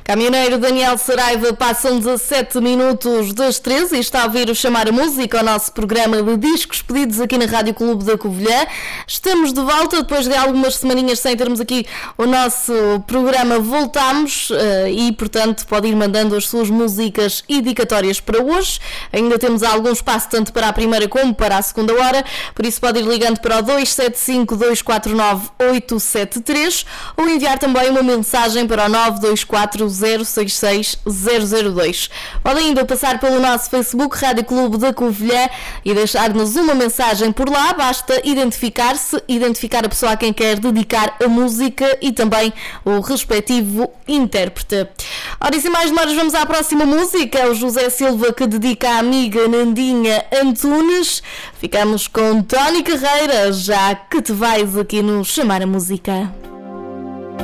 Caminhoneiro Daniel Saraiva, passam 17 minutos das 13 e está a ouvir o Chamar a Música, o nosso programa de discos pedidos aqui na Rádio Clube da Covilhã. Estamos de volta, depois de algumas semaninhas sem termos aqui o nosso programa, voltamos e, portanto, pode ir mandando as suas músicas indicatórias para hoje. Ainda temos algum espaço tanto para a primeira como para a segunda hora, por isso pode ir ligando para o 275-249-873 ou enviar também uma mensagem para o 924-066-002. Podem ainda passar pelo nosso Facebook Rádio Clube da Covilhã e deixar-nos uma mensagem por lá. Basta identificar-se, identificar a pessoa a quem quer dedicar a música e também o respectivo intérprete. Ora, e sem mais demoras, vamos à próxima música. É o José Silva que dedica à amiga Nandinha Antunes. Ficamos com Tony Carreira, já que te vais aqui no Chamar a Música.